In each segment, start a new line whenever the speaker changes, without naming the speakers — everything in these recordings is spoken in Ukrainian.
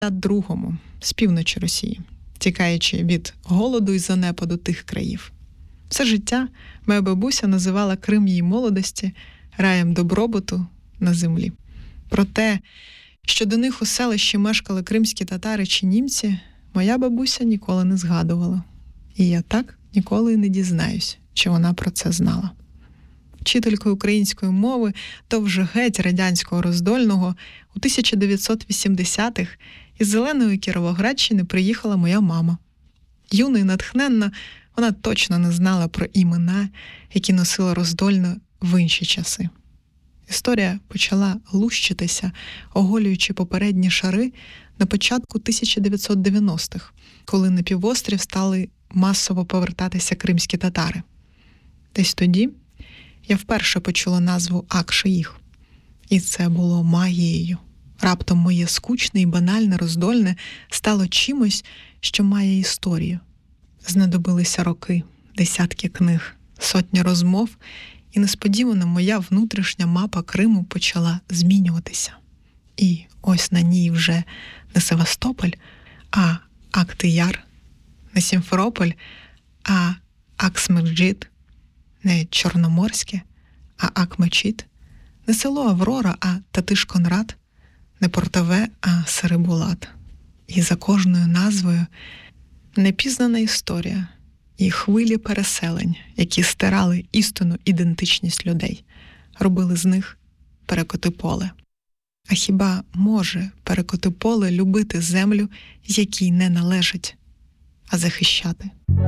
52-му з півночі Росії, тікаючи від голоду і занепаду тих країв. Все життя моя бабуся називала Крим її молодості раєм добробуту на землі. Про те, що до них у селищі мешкали кримські татари чи німці, моя бабуся ніколи не згадувала. І я так ніколи і не дізнаюсь, чи вона про це знала. Вчителькою української мови, то вже геть радянського роздольного, у 1980-х із зеленої Кіровоградщини приїхала моя мама. Юна і натхненна, вона точно не знала про імена, які носила роздольна в інші часи. Історія почала лущитися, оголюючи попередні шари на початку 1990-х, коли на півострів стали масово повертатися кримські татари. Десь тоді я вперше почула назву Ак-Шиїх. І це було магією. Раптом моє скучне і банальне роздольне стало чимось, що має історію. Знадобилися роки, десятки книг, сотні розмов, і несподівано моя внутрішня мапа Криму почала змінюватися. І ось на ній вже не Севастополь, а Актияр, не Сімферополь, а Аксмерджит, не Чорноморське, а Акмечіт, не село Аврора, а Татиш-Конрад, не Портове, а Серебулат. І за кожною назвою непізнана історія і хвилі переселень, які стирали істинну ідентичність людей, робили з них перекоти-поле. А хіба може перекоти-поле любити землю, якій не належить, а захищати?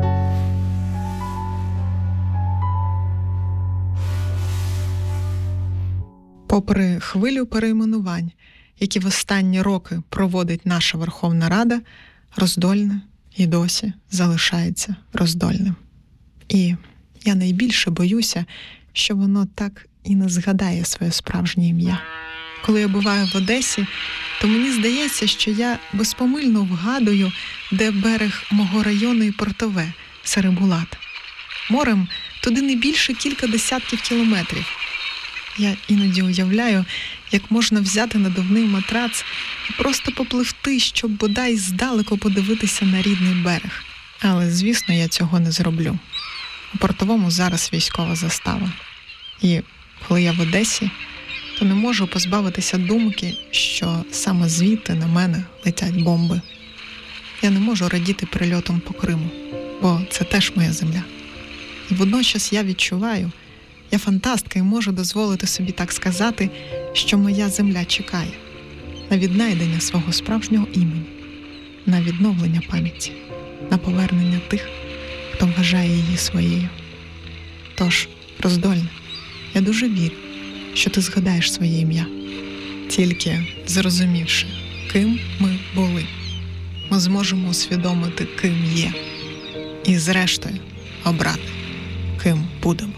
Попри хвилю перейменувань, які в останні роки проводить наша Верховна Рада, роздольне і досі залишається роздольним. І я найбільше боюся, що воно так і не згадає своє справжнє ім'я. Коли я буваю в Одесі, то мені здається, що я безпомильно вгадую, де берег мого району і Портове, Серебулат. Морем туди не більше кілька десятків кілометрів. Я іноді уявляю, як можна взяти надувний матрац і просто попливти, щоб бодай здалеку подивитися на рідний берег. Але, звісно, я цього не зроблю. У Портовому зараз військова застава. І коли я в Одесі, то не можу позбавитися думки, що саме звідти на мене летять бомби. Я не можу радіти прильотом по Криму, бо це теж моя земля. І водночас я відчуваю, я фантастка і можу дозволити собі так сказати, що моя земля чекає на віднайдення свого справжнього імені, на відновлення пам'яті, на повернення тих, хто вважає її своєю. Тож, роздольне, я дуже вірю, що ти згадаєш своє ім'я. Тільки зрозумівши, ким ми були, ми зможемо усвідомити, ким є, і зрештою обрати, ким будемо.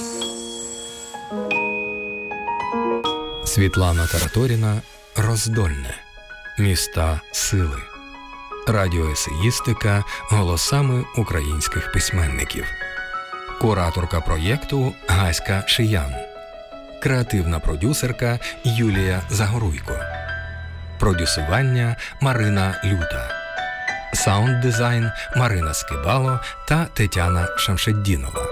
Світлана Тараторіна, Роздольне. Міста сили. Радіоесеїстика голосами українських письменників. Кураторка проєкту Гаська Шиян. Креативна продюсерка Юлія Загоруйко. Продюсування Марина Люта. Саунд-дизайн Марина Скибало та Тетяна Шамшеддінова.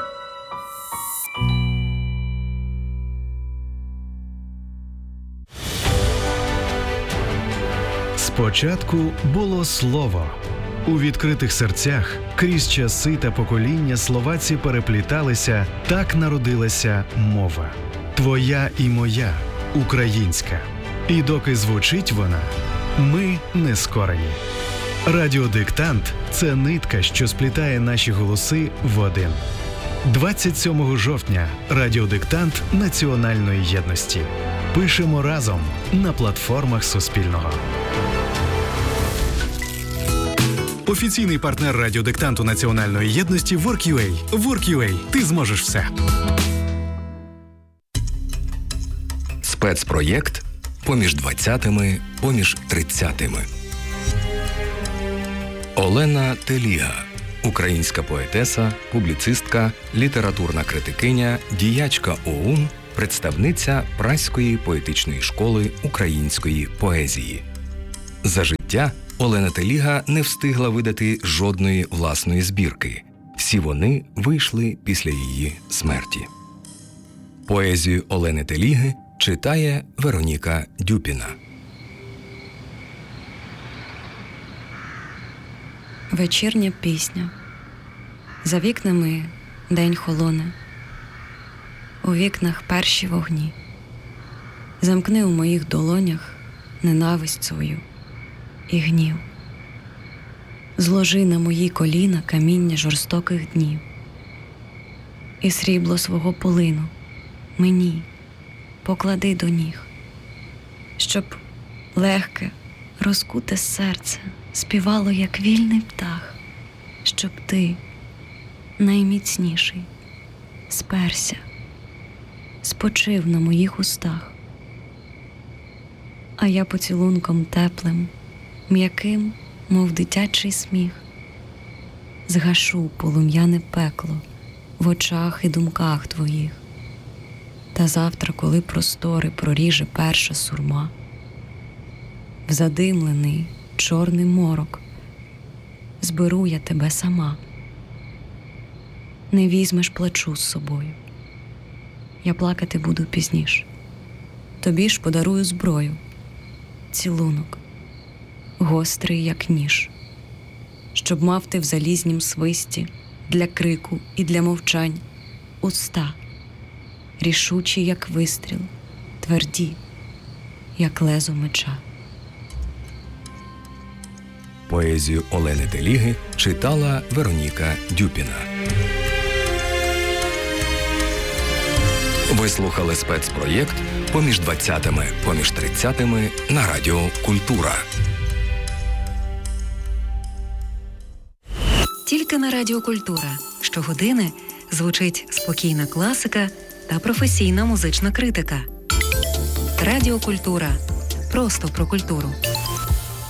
Спочатку було слово. У відкритих серцях крізь часи та покоління словаці перепліталися, так народилася мова. Твоя і моя, українська. І доки звучить вона, ми не скорені. Радіодиктант – це нитка, що сплітає наші голоси в один. 27 жовтня радіодиктант національної єдності. Пишемо разом на платформах Суспільного. Офіційний партнер радіодиктанту національної єдності Work.ua. Work.ua. Ти зможеш все.
Спецпроєкт «Поміж 20-ми, поміж 30-ми». Олена Теліга. Українська поетеса, публіцистка, літературна критикиня, діячка ОУН, представниця Празької поетичної школи української поезії. За життя Олена Теліга не встигла видати жодної власної збірки. Всі вони вийшли після її смерті. Поезію Олени Теліги читає Вероніка Дюпіна.
Вечірня пісня. За вікнами день холоне. У вікнах перші вогні. Замкни у моїх долонях ненависть свою і гнів. Зложи на мої коліна каміння жорстоких днів. І срібло свого полину мені поклади до ніг, щоб легке, розкуте серце співало, як вільний птах, щоб ти, найміцніший, сперся, спочив на моїх устах. А я поцілунком теплим, м'яким, мов дитячий сміх, згашу полум'яне пекло в очах і думках твоїх. Та завтра, коли простори проріже перша сурма, в задимлений чорний морок зберу я тебе сама. Не візьмеш плачу з собою, я плакати буду пізніш. Тобі ж подарую зброю, цілунок, гострий, як ніж, щоб мав ти в залізнім свисті для крику і для мовчань уста, рішучі, як вистріл, тверді, як лезо меча.
Поезію Олени Теліги читала Вероніка Дюпіна. Ви слухали спецпроєкт «Поміж 20-ми, поміж 30-ми» на Радіо Культура.
Тільки на Радіо Культура. Щогодини звучить спокійна класика та професійна музична критика. Радіо Культура. Просто про культуру.